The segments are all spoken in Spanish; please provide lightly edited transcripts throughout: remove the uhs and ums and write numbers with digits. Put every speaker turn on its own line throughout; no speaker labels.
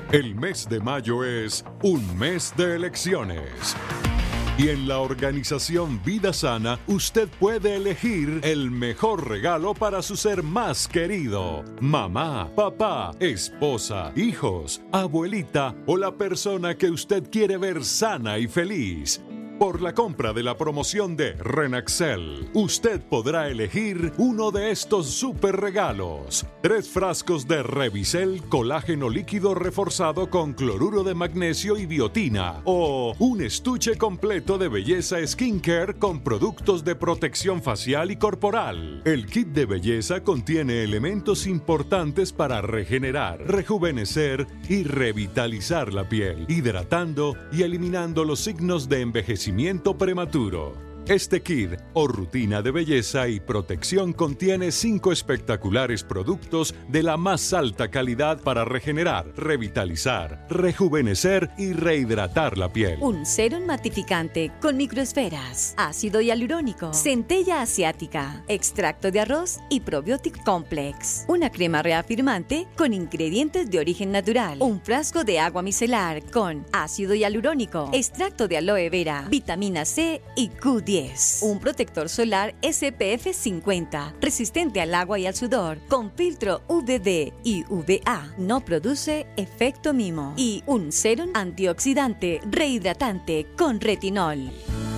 El mes de mayo es un mes de elecciones. Y en la organización Vida Sana, usted puede elegir el mejor regalo para su ser más querido. Mamá, papá, esposa, hijos, abuelita o la persona que usted quiere ver sana y feliz. Por la compra de la promoción de Renaxel, usted podrá elegir uno de estos super regalos. 3 frascos de Revicel colágeno líquido reforzado con cloruro de magnesio y biotina. O un estuche completo de belleza skincare con productos de protección facial y corporal. El kit de belleza contiene elementos importantes para regenerar, rejuvenecer y revitalizar la piel, hidratando y eliminando los signos de envejecimiento prematuro. Este kit o rutina de belleza y protección contiene 5 espectaculares productos de la más alta calidad para regenerar, revitalizar, rejuvenecer y rehidratar la piel.
Un sérum matificante con microesferas, ácido hialurónico, centella asiática, extracto de arroz y probiotic complex. Una crema reafirmante con ingredientes de origen natural. Un frasco de agua micelar con ácido hialurónico, extracto de aloe vera, vitamina C y Q10. Un protector solar SPF 50, resistente al agua y al sudor, con filtro UVB y UVA, no produce efecto mimo. Y un sérum antioxidante rehidratante con retinol.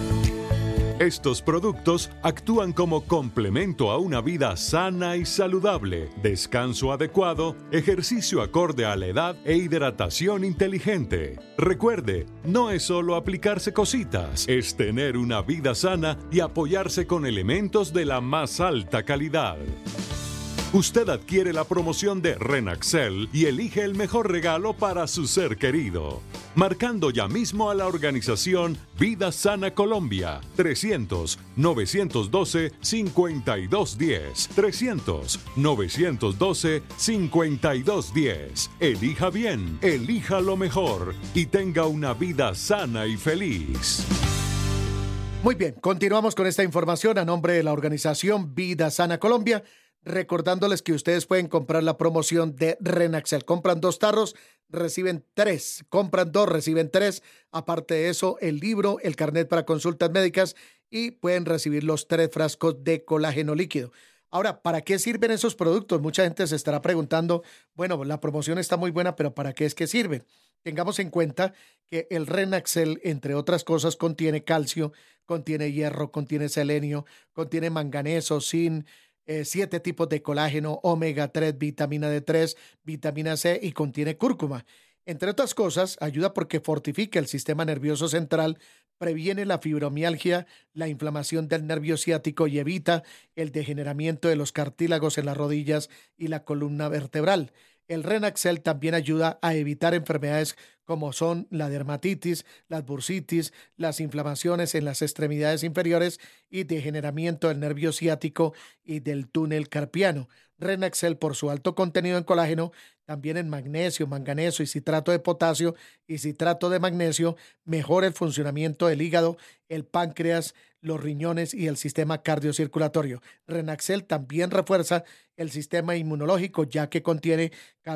Estos productos actúan como complemento a una vida sana y saludable, descanso adecuado, ejercicio acorde a la edad e hidratación inteligente. Recuerde, no es solo aplicarse cositas, es tener una vida sana y apoyarse con elementos de la más alta calidad. Usted adquiere la promoción de Renaxel y elige el mejor regalo para su ser querido. Marcando ya mismo a la organización Vida Sana Colombia, 300-912-5210, 300-912-5210. Elija bien, elija lo mejor y tenga una vida sana y feliz.
Muy bien, continuamos con esta información a nombre de la organización Vida Sana Colombia. Recordándoles que ustedes pueden comprar la promoción de Renaxel. Compran 2 tarros, reciben 3. Compran 2, reciben 3. Aparte de eso, el libro, el carnet para consultas médicas y pueden recibir los 3 frascos de colágeno líquido. Ahora, ¿para qué sirven esos productos? Mucha gente se estará preguntando, bueno, la promoción está muy buena, pero ¿para qué es que sirve? Tengamos en cuenta que el Renaxel, entre otras cosas, contiene calcio, contiene hierro, contiene selenio, contiene manganeso, zinc, 7 tipos de colágeno, omega 3, vitamina D3, vitamina C y contiene cúrcuma. Entre otras cosas, ayuda porque fortifica el sistema nervioso central, previene la fibromialgia, la inflamación del nervio ciático y evita el degeneramiento de los cartílagos en las rodillas y la columna vertebral. El Renaxel también ayuda a evitar enfermedades como son la dermatitis, las bursitis, las inflamaciones en las extremidades inferiores y degeneramiento del nervio ciático y del túnel carpiano. Renaxel, por su alto contenido en colágeno, también en magnesio, manganeso y citrato de potasio y citrato de magnesio, mejora el funcionamiento del hígado, el páncreas, los riñones y el sistema cardiocirculatorio. Renaxel también refuerza el sistema inmunológico ya que contiene